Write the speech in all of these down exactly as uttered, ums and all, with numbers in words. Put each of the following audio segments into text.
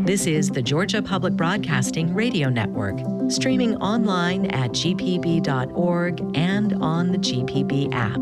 This is the Georgia Public Broadcasting Radio Network, streaming online at g p b dot org and on the G P B app.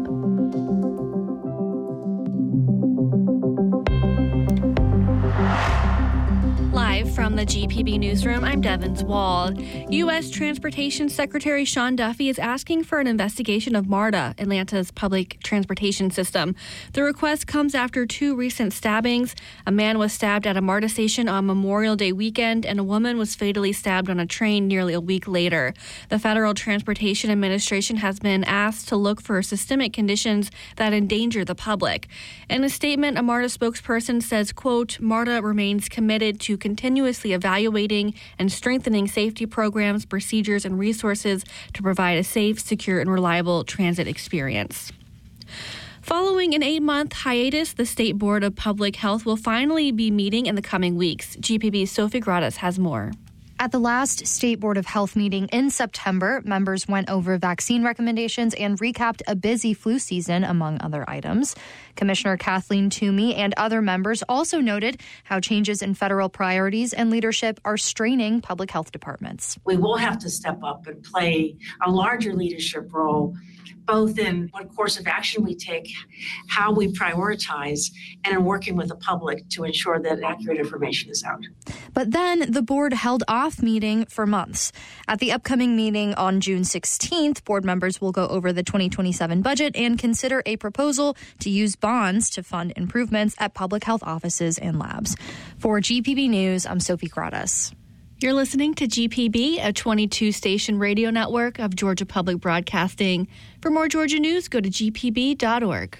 Live from the G P B newsroom, I'm Devins Wald. U S Transportation Secretary Sean Duffy is asking for an investigation of MARTA, Atlanta's public transportation system. The request comes after two recent stabbings. A man was stabbed at a MARTA station on Memorial Day weekend, and a woman was fatally stabbed on a train nearly a week later. The Federal Transportation Administration has been asked to look for systemic conditions that endanger the public. In a statement, a MARTA spokesperson says, quote, MARTA remains committed to continuously evaluating and strengthening safety programs, procedures, and resources to provide a safe, secure, and reliable transit experience. Following an eight-month hiatus, the State Board of Public Health will finally be meeting in the coming weeks. G P B's Sophie Gradas has more. At the last State Board of Health meeting in September, members went over vaccine recommendations and recapped a busy flu season, among other items. Commissioner Kathleen Toomey and other members also noted how changes in federal priorities and leadership are straining public health departments. We will have to step up and play a larger leadership role, both in what course of action we take, how we prioritize, and in working with the public to ensure that accurate information is out. But then the board held off meeting for months. At the upcoming meeting on June sixteenth, board members will go over the twenty twenty-seven budget and consider a proposal to use bonds to fund improvements at public health offices and labs. For G P B News, I'm Sophie Gradas. You're listening to G P B, a twenty-two station radio network of Georgia Public Broadcasting. For more Georgia news, go to g p b dot org.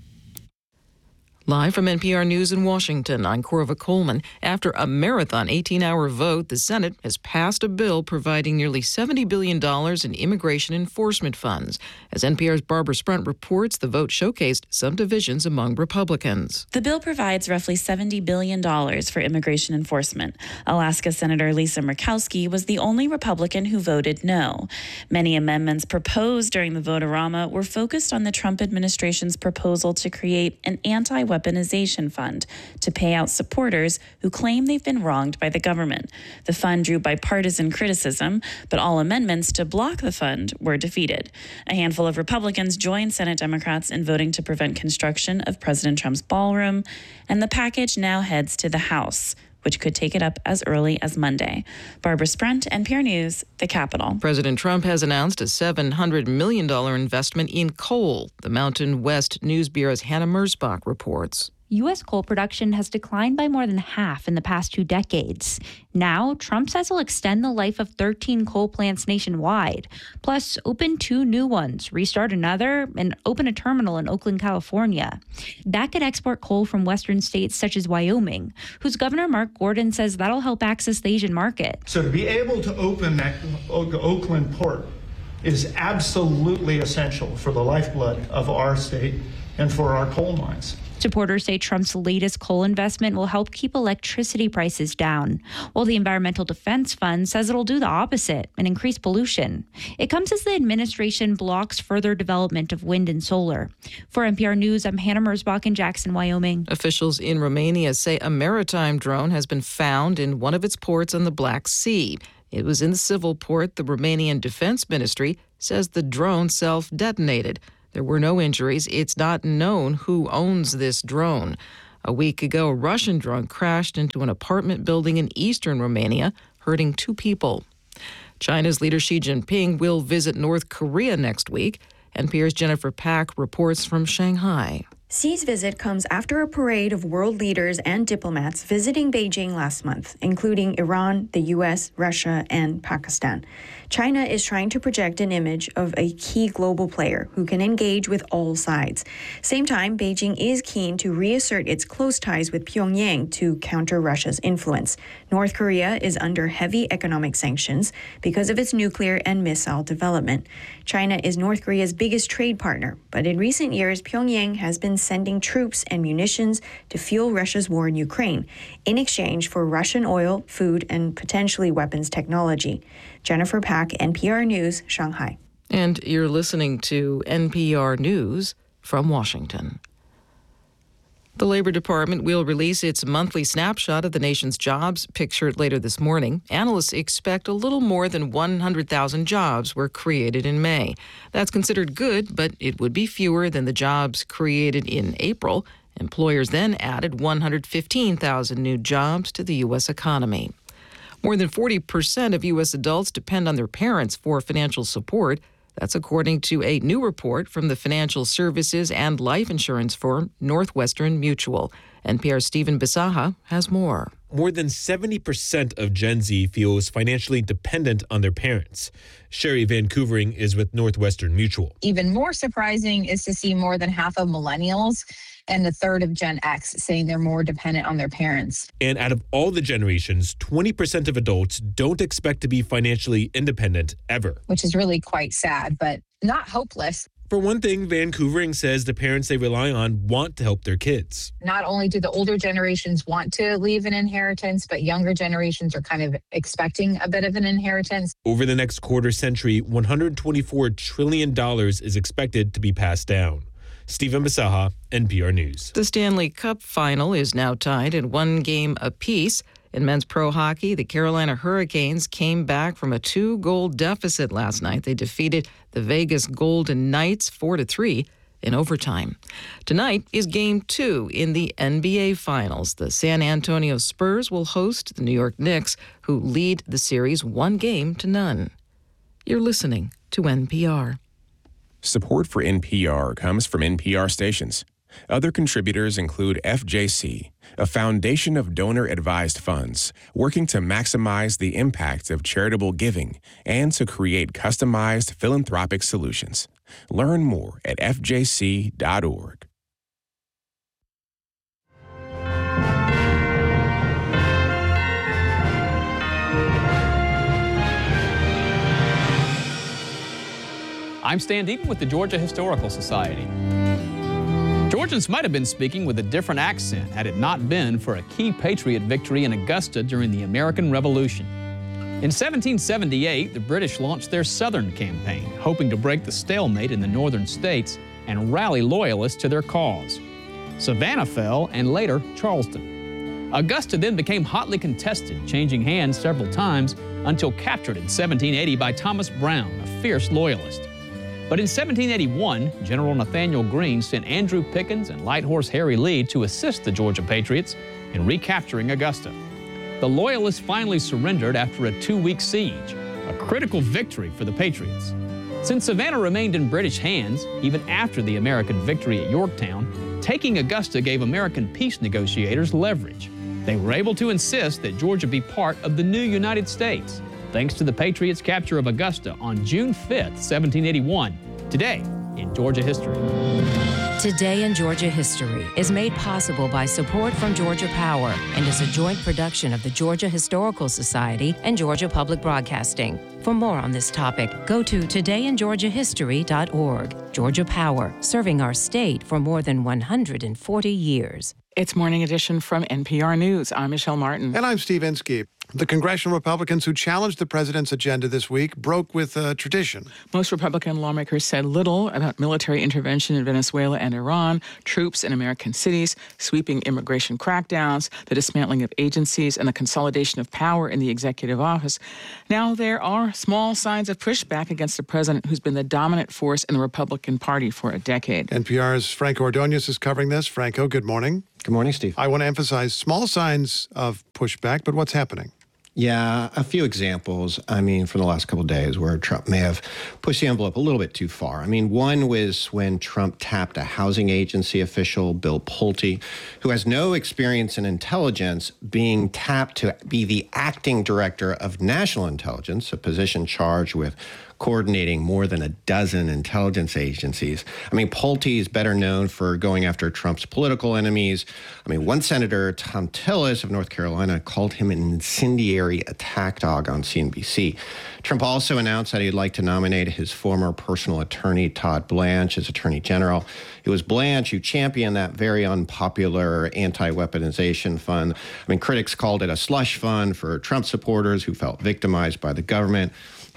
Live from N P R News in Washington, I'm Corva Coleman. After a marathon eighteen-hour vote, the Senate has passed a bill providing nearly seventy billion dollars in immigration enforcement funds. As N P R's Barbara Sprunt reports, the vote showcased some divisions among Republicans. The bill provides roughly seventy billion dollars for immigration enforcement. Alaska Senator Lisa Murkowski was the only Republican who voted no. Many amendments proposed during the vote-a-rama were focused on the Trump administration's proposal to create an anti-weaponization fund to pay out supporters who claim they've been wronged by the government. The fund drew bipartisan criticism, but all amendments to block the fund were defeated. A handful of Republicans joined Senate Democrats in voting to prevent construction of President Trump's ballroom, and the package now heads to the House, which could take it up as early as Monday. Barbara Sprunt, N P R News, the Capitol. President Trump has announced a seven hundred million dollars investment in coal. The Mountain West News Bureau's Hannah Merzbach reports. U S coal production has declined by more than half in the past two decades. Now, Trump says he'll extend the life of thirteen coal plants nationwide, plus open two new ones, restart another, and open a terminal in Oakland, California. That could export coal from western states such as Wyoming, whose Governor Mark Gordon says that'll help access the Asian market. So to be able to open that Oakland port is absolutely essential for the lifeblood of our state and for our coal mines. Supporters say Trump's latest coal investment will help keep electricity prices down, while the Environmental Defense Fund says it'll do the opposite and increase pollution. It comes as the administration blocks further development of wind and solar. For N P R News, I'm Hannah Merzbach in Jackson, Wyoming. Officials in Romania say a maritime drone has been found in one of its ports on the Black Sea. It was in the civil port. The Romanian Defense Ministry says the drone self-detonated. There were no injuries. It's not known who owns this drone. A week ago, a Russian drone crashed into an apartment building in eastern Romania, hurting two people. China's leader Xi Jinping will visit North Korea next week. N P R's Jennifer Pack reports from Shanghai. Xi's visit comes after a parade of world leaders and diplomats visiting Beijing last month, including Iran, the U S, Russia, and Pakistan. China is trying to project an image of a key global player who can engage with all sides. Same time, Beijing is keen to reassert its close ties with Pyongyang to counter Russia's influence. North Korea is under heavy economic sanctions because of its nuclear and missile development. China is North Korea's biggest trade partner, but in recent years, Pyongyang has been sending troops and munitions to fuel Russia's war in Ukraine in exchange for Russian oil, food, and potentially weapons technology. Jennifer Pack, N P R News, Shanghai. And you're listening to N P R News from Washington. The Labor Department will release its monthly snapshot of the nation's jobs picture later this morning. Analysts expect a little more than one hundred thousand jobs were created in May. That's considered good, but it would be fewer than the jobs created in April. Employers then added one hundred fifteen thousand new jobs to the U S economy. More than forty percent of U S adults depend on their parents for financial support. That's according to a new report from the financial services and life insurance firm Northwestern Mutual. N P R's Stephen Bisaha has more. More than seventy percent of Gen Z feels financially dependent on their parents. Sherry Van Couvering is with Northwestern Mutual. Even more surprising is to see more than half of millennials and a third of Gen X saying they're more dependent on their parents. And out of all the generations, twenty percent of adults don't expect to be financially independent ever. Which is really quite sad, but not hopeless. For one thing, Van Couvering says the parents they rely on want to help their kids. Not only do the older generations want to leave an inheritance, but younger generations are kind of expecting a bit of an inheritance. Over the next quarter century, one hundred twenty-four trillion dollars is expected to be passed down. Stephen Bisaha, N P R News. The Stanley Cup final is now tied at one game apiece. In men's pro hockey, the Carolina Hurricanes came back from a two-goal deficit last night. They defeated the Vegas Golden Knights four to three in overtime. Tonight is Game two in the N B A Finals. The San Antonio Spurs will host the New York Knicks, who lead the series one game to none. You're listening to N P R. Support for N P R comes from N P R stations. Other contributors include F J C, a foundation of donor-advised funds working to maximize the impact of charitable giving and to create customized philanthropic solutions. Learn more at f j c dot org. I'm Stan Deaton with the Georgia Historical Society. Georgians might have been speaking with a different accent had it not been for a key patriot victory in Augusta during the American Revolution. In seventeen seventy-eight, the British launched their Southern campaign, hoping to break the stalemate in the northern states and rally loyalists to their cause. Savannah fell, and later Charleston. Augusta then became hotly contested, changing hands several times until captured in seventeen eighty by Thomas Brown, a fierce loyalist. But in seventeen eighty-one, General Nathaniel Greene sent Andrew Pickens and Light Horse Harry Lee to assist the Georgia Patriots in recapturing Augusta. The Loyalists finally surrendered after a two-week siege, a critical victory for the Patriots. Since Savannah remained in British hands, even after the American victory at Yorktown, taking Augusta gave American peace negotiators leverage. They were able to insist that Georgia be part of the new United States, thanks to the Patriots' capture of Augusta on June fifth, seventeen eighty-one. Today in Georgia History. Today in Georgia History is made possible by support from Georgia Power and is a joint production of the Georgia Historical Society and Georgia Public Broadcasting. For more on this topic, go to today in georgia history dot org. Georgia Power, serving our state for more than one hundred forty years. It's Morning Edition from N P R News. I'm Michelle Martin. And I'm Steve Inskeep. The congressional Republicans who challenged the president's agenda this week broke with a tradition. Most Republican lawmakers said little about military intervention in Venezuela and Iran, troops in American cities, sweeping immigration crackdowns, the dismantling of agencies, and the consolidation of power in the executive office. Now there are small signs of pushback against a president who's been the dominant force in the Republican Party for a decade. N P R's Franco Ordonez is covering this. Franco, good morning. Good morning, Steve. I want to emphasize small signs of pushback, but what's happening? Yeah, a few examples, I mean, from the last couple of days where Trump may have pushed the envelope a little bit too far. I mean, one was when Trump tapped a housing agency official, Bill Pulte, who has no experience in intelligence, being tapped to be the acting director of national intelligence, a position charged with coordinating more than a dozen intelligence agencies. I mean, Pulte is better known for going after Trump's political enemies. I mean, one Senator, Thom Tillis of North Carolina, called him an incendiary attack dog on C N B C. Trump also announced that he'd like to nominate his former personal attorney, Todd Blanche, as Attorney General. It was Blanche who championed that very unpopular anti-weaponization fund. I mean, critics called it a slush fund for Trump supporters who felt victimized by the government.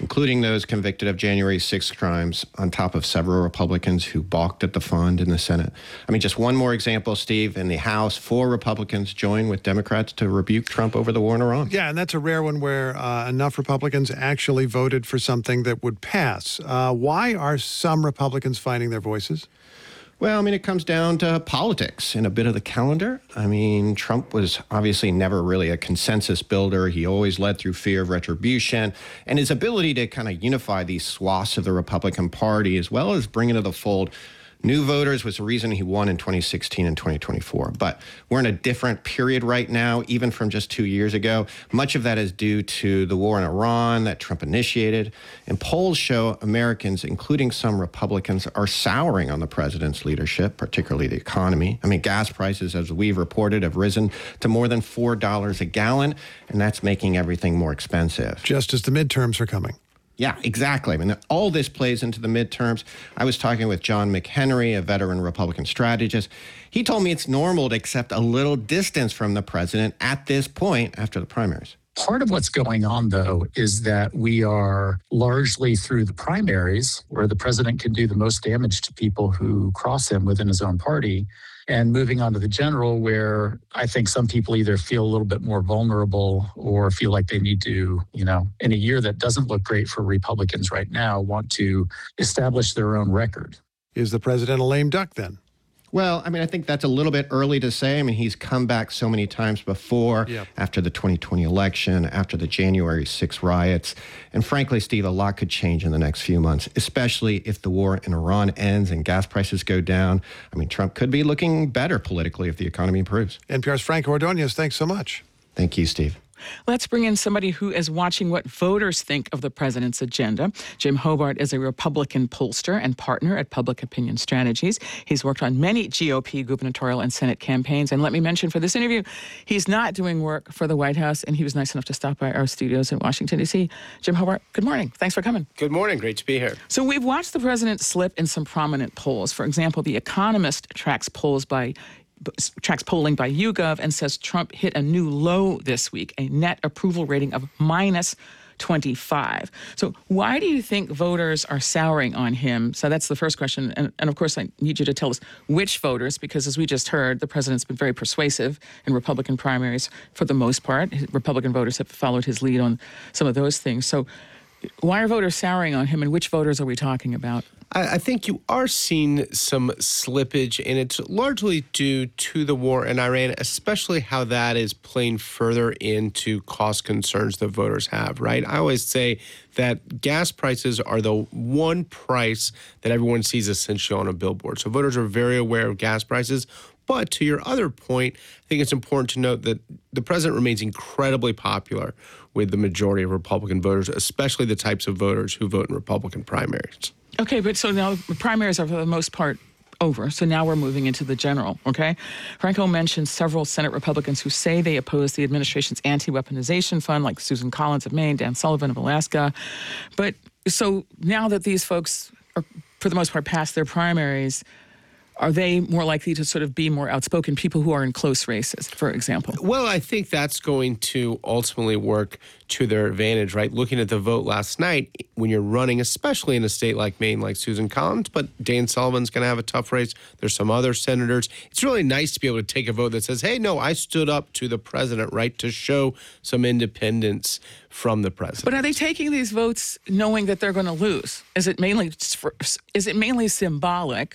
including those convicted of January sixth crimes, on top of several Republicans who balked at the fund in the Senate. I mean, just one more example, Steve. In the House, four Republicans joined with Democrats to rebuke Trump over the war in Iran. Yeah, and that's a rare one where uh, enough Republicans actually voted for something that would pass. Uh, why are some Republicans finding their voices? Well, I mean, it comes down to politics and a bit of the calendar. I mean, Trump was obviously never really a consensus builder. He always led through fear of retribution. And his ability to kind of unify these swaths of the Republican Party, as well as bring into the fold new voters, was the reason he won in twenty sixteen and twenty twenty-four. But we're in a different period right now, even from just two years ago. Much of that is due to the war in Iran that Trump initiated. And polls show Americans, including some Republicans, are souring on the president's leadership, particularly the economy. I mean, gas prices, as we've reported, have risen to more than four dollars a gallon, and that's making everything more expensive. Just as the midterms are coming. Yeah, exactly. I mean, all this plays into the midterms. I was talking with John McHenry, a veteran Republican strategist. He told me it's normal to accept a little distance from the president at this point after the primaries. Part of what's going on, though, is that we are largely through the primaries, where the president can do the most damage to people who cross him within his own party, and moving on to the general, where I think some people either feel a little bit more vulnerable or feel like they need to, you know, in a year that doesn't look great for Republicans right now, want to establish their own record. Is the president a lame duck then? Well, I mean, I think that's a little bit early to say. I mean, he's come back so many times before, Yep. after the twenty twenty election, after the January sixth riots. And frankly, Steve, a lot could change in the next few months, especially if the war in Iran ends and gas prices go down. I mean, Trump could be looking better politically if the economy improves. N P R's Franco Ordonez, thanks so much. Thank you, Steve. Let's bring in somebody who is watching what voters think of the president's agenda. Jim Hobart is a Republican pollster and partner at Public Opinion Strategies. He's worked on many G O P gubernatorial and Senate campaigns. And let me mention for this interview, he's not doing work for the White House, and he was nice enough to stop by our studios in Washington, D C. Jim Hobart, good morning. Thanks for coming. Good morning. Great to be here. So we've watched the president slip in some prominent polls. For example, The Economist tracks polls by tracks polling by YouGov and says Trump hit a new low this week, a net approval rating of minus twenty-five. So why do you think voters are souring on him? So that's the first question. And, and of course, I need you to tell us which voters, because as we just heard, the president's been very persuasive in Republican primaries for the most part. Republican voters have followed his lead on some of those things. So why are voters souring on him, and which voters are we talking about? I, I think you are seeing some slippage, and it's largely due to the war in Iran, especially how that is playing further into cost concerns that voters have, right? I always say that gas prices are the one price that everyone sees essentially on a billboard. So voters are very aware of gas prices. But to your other point, I think it's important to note that the president remains incredibly popular with the majority of Republican voters, especially the types of voters who vote in Republican primaries. Okay, but so now the primaries are for the most part over. So now we're moving into the general, okay? Franco mentioned several Senate Republicans who say they oppose the administration's anti-weaponization fund, like Susan Collins of Maine, Dan Sullivan of Alaska. But so now that these folks are, for the most part, past their primaries, are they more likely to sort of be more outspoken, people who are in close races, for example? Well, I think that's going to ultimately work to their advantage, right? Looking at the vote last night, when you're running, especially in a state like Maine, like Susan Collins, but Dan Sullivan's going to have a tough race. There's some other senators. It's really nice to be able to take a vote that says, hey, no, I stood up to the president, right, to show some independence from the president. But are they taking these votes knowing that they're going to lose? Is it mainly is it mainly symbolic?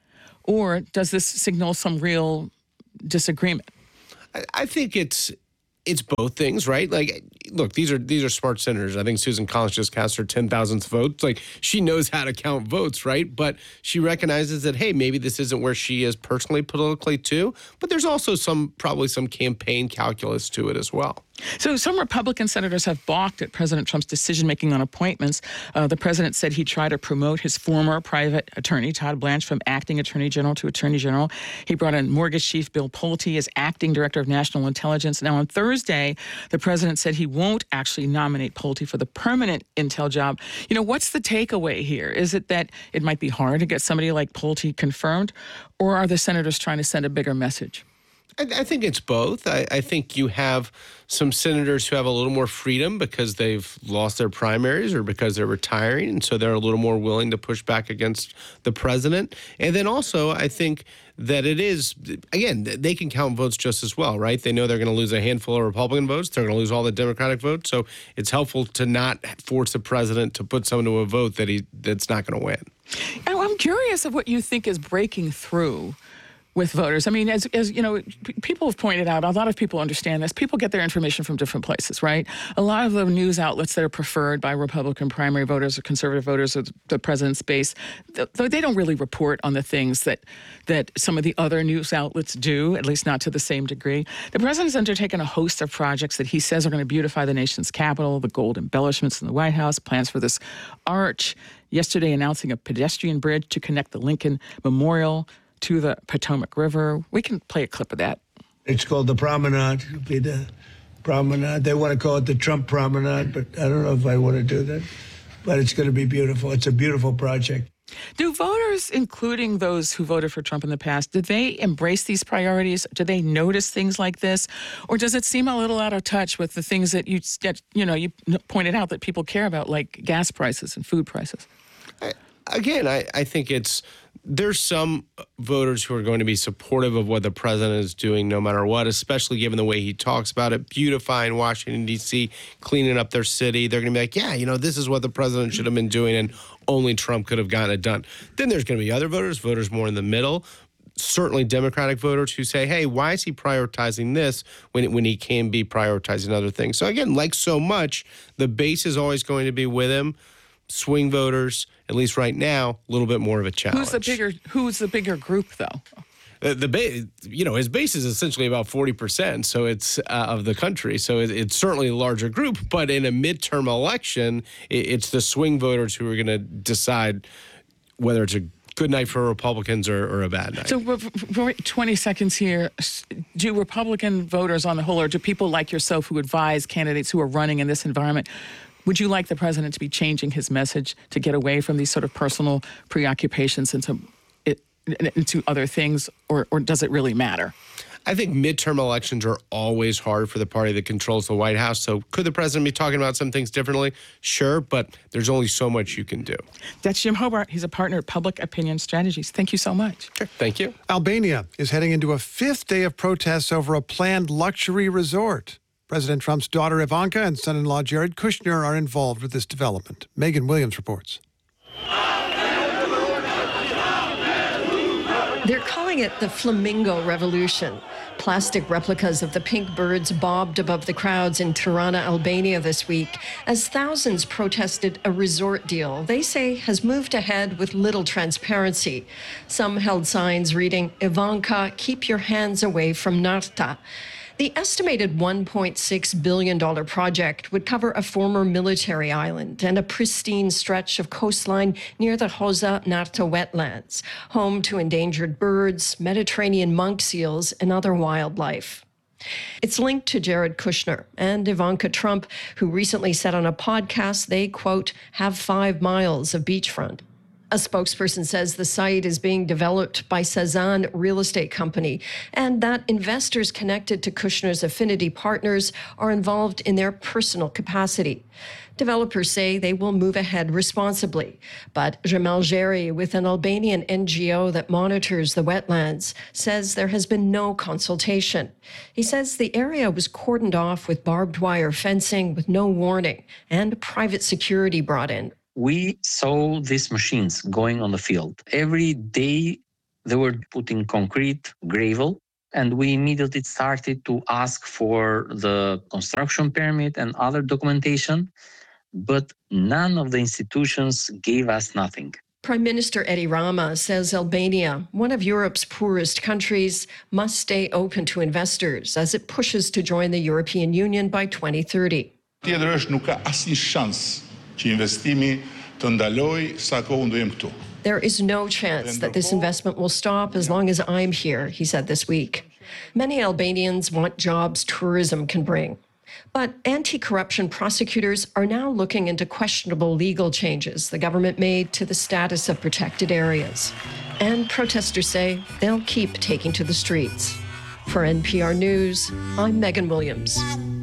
Or does this signal some real disagreement? I, I think it's it's both things, right? Like, look, these are these are smart senators. I think Susan Collins just cast her ten thousandth vote. Like, she knows how to count votes, right? But she recognizes that, hey, maybe this isn't where she is personally, politically, too. But there's also some probably some campaign calculus to it as well. So some Republican senators have balked at President Trump's decision-making on appointments. Uh, the president said he tried to promote his former private attorney, Todd Blanche, from acting attorney general to attorney general. He brought in mortgage chief Bill Pulte as acting director of national intelligence. Now, on Thursday, the president said he won't actually nominate Pulte for the permanent intel job. You know, what's the takeaway here? Is it that it might be hard to get somebody like Pulte confirmed, or are the senators trying to send a bigger message? I, I think it's both. I, I think you have some senators who have a little more freedom because they've lost their primaries or because they're retiring, and so they're a little more willing to push back against the president. And then also, I think that it is, again, they can count votes just as well, right? They know they're going to lose a handful of Republican votes. They're going to lose all the Democratic votes. So it's helpful to not force the president to put someone to a vote that he that's not going to win. Now, I'm curious of what you think is breaking through with voters. I mean, as, as you know, p- people have pointed out, a lot of people understand this. People get their information from different places, right? A lot of the news outlets that are preferred by Republican primary voters or conservative voters or the president's base, th- they don't really report on the things that that some of the other news outlets do, at least not to the same degree. The president's undertaken a host of projects that he says are going to beautify the nation's capital, the gold embellishments in the White House, plans for this arch. Yesterday announcing a pedestrian bridge to connect the Lincoln Memorial to the Potomac River. We can play a clip of that. It's called the Promenade. It'll be the Promenade. They want to call it the Trump Promenade, but I don't know if I want to do that. But it's going to be beautiful. It's a beautiful project. Do voters, including those who voted for Trump in the past, did they embrace these priorities? Do they notice things like this? Or does it seem a little out of touch with the things that you, that, you know, you pointed out that people care about, like gas prices and food prices? I, again, I, I think it's, there's some voters who are going to be supportive of what the president is doing no matter what, especially given the way he talks about it, beautifying Washington, D C, cleaning up their city. They're going to be like, yeah, you know, this is what the president should have been doing, and only Trump could have gotten it done. Then there's going to be other voters, voters more in the middle, certainly Democratic voters who say, hey, why is he prioritizing this when, when he can be prioritizing other things? So again, like so much, the base is always going to be with him. Swing voters, at least right now, a little bit more of a challenge. Who's the bigger Who's the bigger group, though? The, the base, you know, his base is essentially about forty percent. So it's uh, of the country. So it, it's certainly a larger group. But in a midterm election, it, it's the swing voters who are going to decide whether it's a good night for Republicans or, or a bad night. So for twenty seconds here, do Republican voters on the whole, or do people like yourself who advise candidates who are running in this environment, would you like the president to be changing his message to get away from these sort of personal preoccupations into, into other things, or, or does it really matter? I think midterm elections are always hard for the party that controls the White House. So could the president be talking about some things differently? Sure, but there's only so much you can do. That's Jim Hobart. He's a partner at Public Opinion Strategies. Thank you so much. Sure. Thank you. Albania is heading into a fifth day of protests over a planned luxury resort. President Trump's daughter Ivanka and son-in-law Jared Kushner are involved with this development. Megan Williams reports. They're calling it the Flamingo Revolution. Plastic replicas of the pink birds bobbed above the crowds in Tirana, Albania this week as thousands protested a resort deal they say has moved ahead with little transparency. Some held signs reading, "Ivanka, keep your hands away from Narta." The estimated one point six billion dollars project would cover a former military island and a pristine stretch of coastline near the Hoza Narta wetlands, home to endangered birds, Mediterranean monk seals, and other wildlife. It's linked to Jared Kushner and Ivanka Trump, who recently said on a podcast they, quote, have five miles of beachfront. A spokesperson says the site is being developed by Sazan Real Estate Company and that investors connected to Kushner's affinity partners are involved in their personal capacity. Developers say they will move ahead responsibly, but Jamal Jeri, with an Albanian N G O that monitors the wetlands, says there has been no consultation. He says the area was cordoned off with barbed wire fencing with no warning and private security brought in. We saw these machines going on the field. Every day they were putting concrete, gravel, and we immediately started to ask for the construction permit and other documentation, but none of the institutions gave us nothing. Prime Minister Edi Rama says Albania, one of Europe's poorest countries, must stay open to investors as it pushes to join the European Union by twenty thirty. Tjetër është nuk ka asnjë shans që investimi të ndalojë sa kohë unë do jem këtu. There is no chance that this investment will stop as long as I'm here, he said this week. Many Albanians want jobs tourism can bring. But anti-corruption prosecutors are now looking into questionable legal changes the government made to the status of protected areas. And protesters say they'll keep taking to the streets. For N P R News, I'm Megan Williams.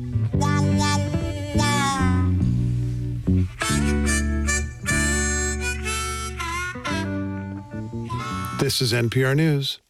This is N P R News.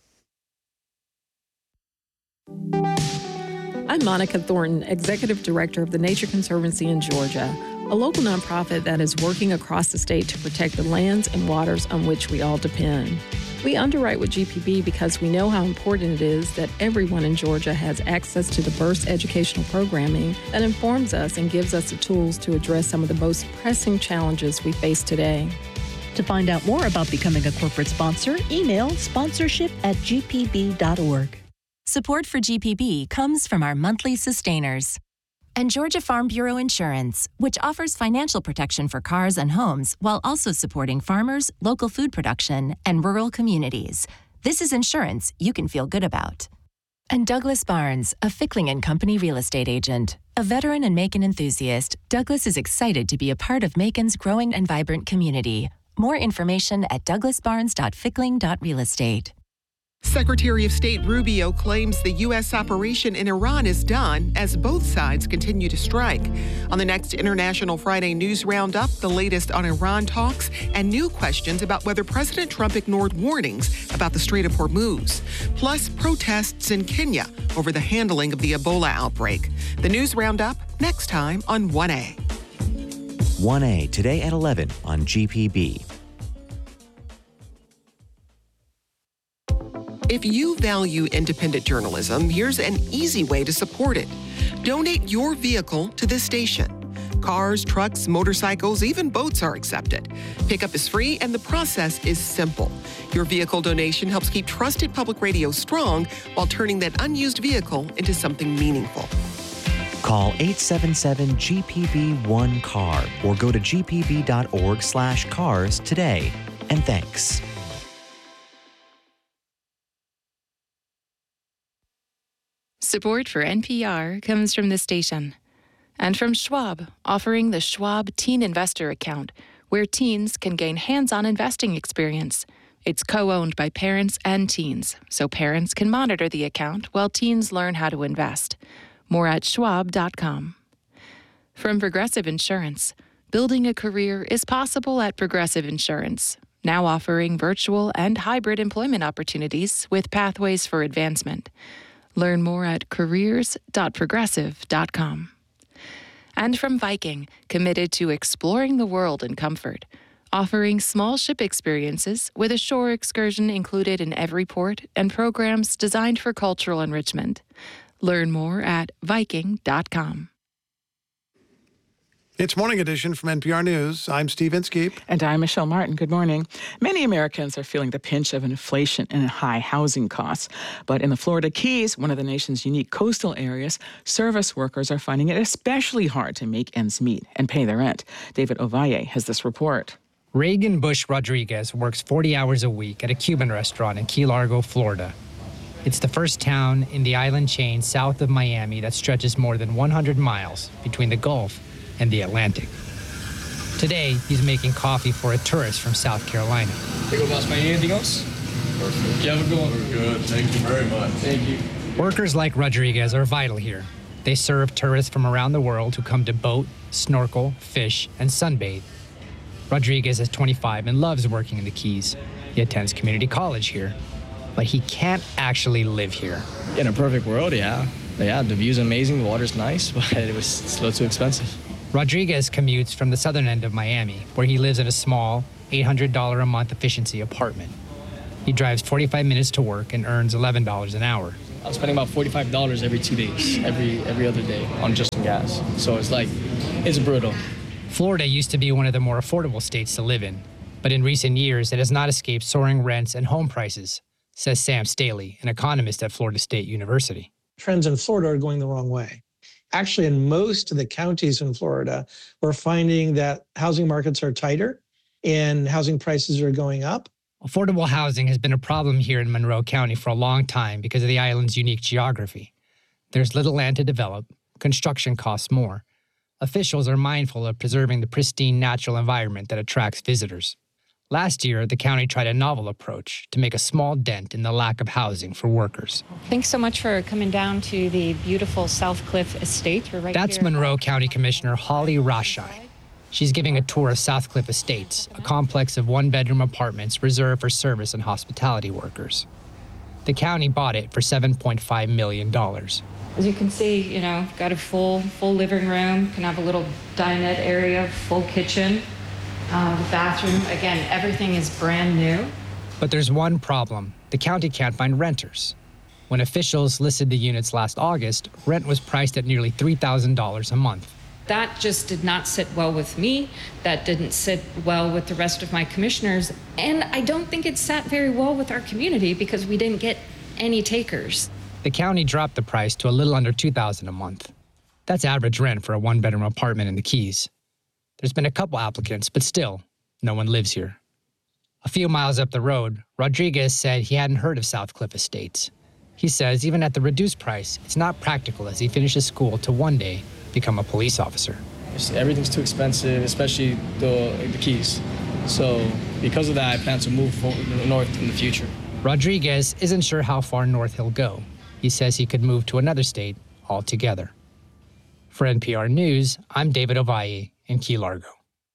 I'm Monica Thornton, Executive Director of the Nature Conservancy in Georgia, a local nonprofit that is working across the state to protect the lands and waters on which we all depend. We underwrite with G P B because we know how important it is that everyone in Georgia has access to diverse educational programming that informs us and gives us the tools to address some of the most pressing challenges we face today. To find out more about becoming a corporate sponsor, email sponsorship at g p b dot org. Support for G P B comes from our monthly sustainers and Georgia Farm Bureau Insurance, which offers financial protection for cars and homes while also supporting farmers, local food production, and rural communities. This is insurance you can feel good about. And Douglas Barnes, a Fickling and Company real estate agent. A veteran and Macon enthusiast, Douglas is excited to be a part of Macon's growing and vibrant community. More information at douglas barnes dot fickling dot real estate. Secretary of State Rubio claims the U S operation in Iran is done as both sides continue to strike. On the next International Friday News Roundup, the latest on Iran talks and new questions about whether President Trump ignored warnings about the Strait of Hormuz. Plus, protests in Kenya over the handling of the Ebola outbreak. The News Roundup next time on one A. one A today at eleven on G P B. If you value independent journalism, here's an easy way to support it. Donate your vehicle to this station. Cars, trucks, motorcycles, even boats are accepted. Pickup is free and the process is simple. Your vehicle donation helps keep trusted public radio strong while turning that unused vehicle into something meaningful. Call eight seven seven G P B one car or go to g p b dot org slash cars today. And thanks. Support for N P R comes from this station and from Schwab, offering the Schwab Teen Investor Account, where teens can gain hands-on investing experience. It's co-owned by parents and teens, so parents can monitor the account while teens learn how to invest. More at schwab dot com. From Progressive Insurance, building a career is possible at Progressive Insurance, now offering virtual and hybrid employment opportunities with pathways for advancement. Learn more at careers dot progressive dot com. And from Viking, committed to exploring the world in comfort, offering small ship experiences with a shore excursion included in every port and programs designed for cultural enrichment. Learn more at viking dot com. It's Morning Edition from N P R News. I'm Steve Inskeep. And I'm Michelle Martin. Good morning. Many Americans are feeling the pinch of inflation and high housing costs. But in the Florida Keys, one of the nation's unique coastal areas, service workers are finding it especially hard to make ends meet and pay their rent. David Ovalle has this report. Reagan Bush Rodriguez works forty hours a week at a Cuban restaurant in Key Largo, Florida. It's the first town in the island chain south of Miami that stretches more than one hundred miles between the Gulf and the Atlantic. Today, he's making coffee for a tourist from South Carolina. Hey, boss, man, anything else? Perfect. You have a good one. We're good. Thank you very much. Thank you. Workers like Rodriguez are vital here. They serve tourists from around the world who come to boat, snorkel, fish, and sunbathe. Rodriguez is twenty-five and loves working in the Keys. He attends community college here, but he can't actually live here. In a perfect world, yeah. Yeah, the view's amazing, the water's nice, but it was it's a little too expensive. Rodriguez commutes from the southern end of Miami, where he lives in a small, eight hundred dollars a month efficiency apartment. He drives forty-five minutes to work and earns eleven dollars an hour. I'm spending about forty-five dollars every two days, every every other day on just gas. So it's like, it's brutal. Florida used to be one of the more affordable states to live in, but in recent years, it has not escaped soaring rents and home prices, says Sam Staley, an economist at Florida State University. Trends in Florida are going the wrong way. Actually, in most of the counties in Florida, we're finding that housing markets are tighter and housing prices are going up. Affordable housing has been a problem here in Monroe County for a long time because of the island's unique geography. There's little land to develop, construction costs more. Officials are mindful of preserving the pristine natural environment that attracts visitors. Last year, the county tried a novel approach to make a small dent in the lack of housing for workers. Thanks so much for coming down to the beautiful South Cliff Estate. We're right That's here. Monroe County Commissioner Holly Rashai. She's giving a tour of South Cliff Estates, a complex of one-bedroom apartments reserved for service and hospitality workers. The county bought it for seven point five million dollars. As you can see, you know, got a full full living room, can have a little dinette area, full kitchen, uh, bathroom. Again, everything is brand new. But there's one problem. The county can't find renters. When officials listed the units last August, rent was priced at nearly three thousand dollars a month. That just did not sit well with me. That didn't sit well with the rest of my commissioners. And I don't think it sat very well with our community because we didn't get any takers. The county dropped the price to a little under two thousand dollars a month. That's average rent for a one-bedroom apartment in the Keys. There's been a couple applicants, but still, no one lives here. A few miles up the road, Rodriguez said he hadn't heard of South Cliff Estates. He says even at the reduced price, it's not practical as he finishes school to one day become a police officer. Everything's too expensive, especially the, the Keys. So because of that, I plan to move forward north in the future. Rodriguez isn't sure how far north he'll go. He says he could move to another state altogether. For N P R News, I'm David Ovalle in Key Largo.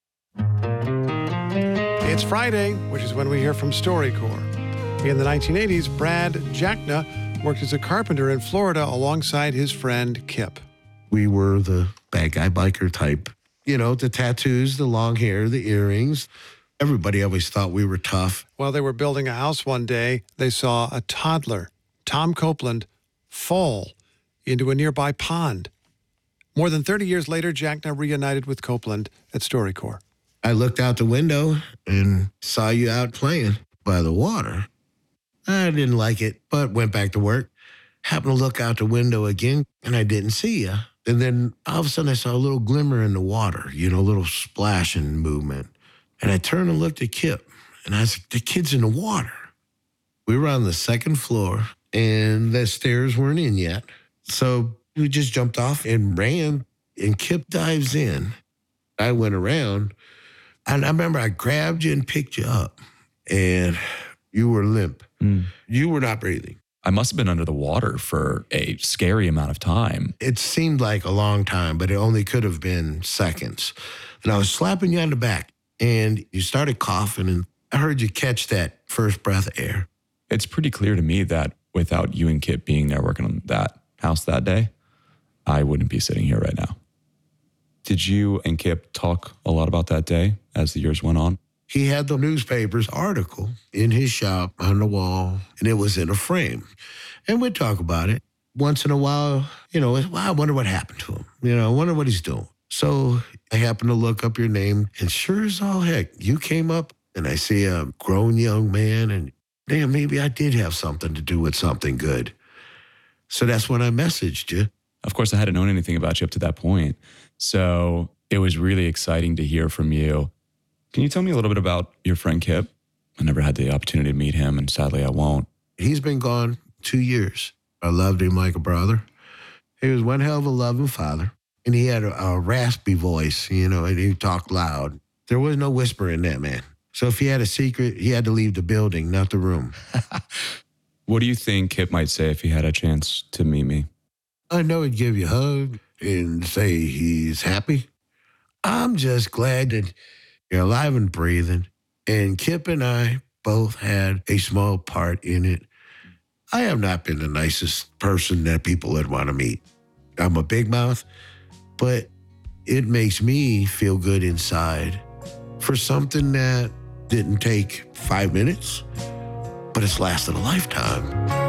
It's Friday, which is when we hear from StoryCorps. In the nineteen eighties, Brad Jackna worked as a carpenter in Florida alongside his friend Kip. We were the bad guy biker type. You know, the tattoos, the long hair, the earrings. Everybody always thought we were tough. While they were building a house one day, they saw a toddler, Tom Copeland, fall into a nearby pond. More than thirty years later, Jackna reunited with Copeland at StoryCorps. I looked out the window and saw you out playing by the water. I didn't like it, but went back to work. Happened to look out the window again, and I didn't see you. And then all of a sudden, I saw a little glimmer in the water, you know, a little splashing movement. And I turned and looked at Kip, and I was like, the kid's in the water. We were on the second floor, and the stairs weren't in yet. So we just jumped off and ran, and Kip dives in. I went around, and I remember I grabbed you and picked you up, and you were limp. Mm. You were not breathing. I must have been under the water for a scary amount of time. It seemed like a long time, but it only could have been seconds. And I was slapping you on the back, and you started coughing, and I heard you catch that first breath of air. It's pretty clear to me that without you and Kip being there working on that house that day, I wouldn't be sitting here right now. Did you and Kip talk a lot about that day as the years went on? He had the newspaper's article in his shop on the wall, and it was in a frame. And we'd talk about it. Once in a while, you know, well, I wonder what happened to him. You know, I wonder what he's doing. So I happened to look up your name, and sure as all heck, you came up, and I see a grown young man, and damn, maybe I did have something to do with something good. So that's when I messaged you. Of course, I hadn't known anything about you up to that point. So it was really exciting to hear from you. Can you tell me a little bit about your friend Kip? I never had the opportunity to meet him, and sadly I won't. He's been gone two years. I loved him like a brother. He was one hell of a loving father, and he had a, a raspy voice, you know, and he talked loud. There was no whisper in that man. So if he had a secret, he had to leave the building, not the room. What do you think Kip might say if he had a chance to meet me? I know he'd give you a hug and say he's happy. I'm just glad that you're alive and breathing. And Kip and I both had a small part in it. I have not been the nicest person that people would want to meet. I'm a big mouth, but it makes me feel good inside for something that didn't take five minutes, but it's lasted a lifetime.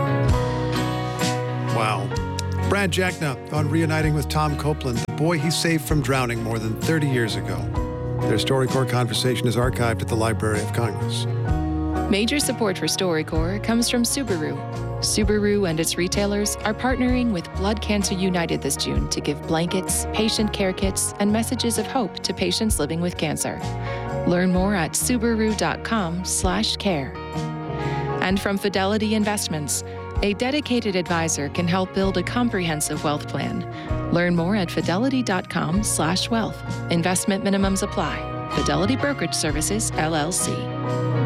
Wow. Brad Jackna on reuniting with Tom Copeland, the boy he saved from drowning more than thirty years ago. Their StoryCorps conversation is archived at the Library of Congress. Major support for StoryCorps comes from Subaru. Subaru and its retailers are partnering with Blood Cancer United this June to give blankets, patient care kits, and messages of hope to patients living with cancer. Learn more at subaru.com slash care. And from Fidelity Investments, a dedicated advisor can help build a comprehensive wealth plan. Learn more at fidelity.com slash wealth. Investment minimums apply. Fidelity Brokerage Services, L L C.